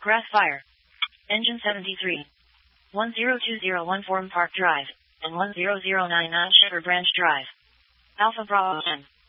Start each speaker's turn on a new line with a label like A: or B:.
A: Grass Fire. Engine 73. 10201 Forum Park Drive, and 10099 Shepherd Branch Drive. Alpha Bravo 10.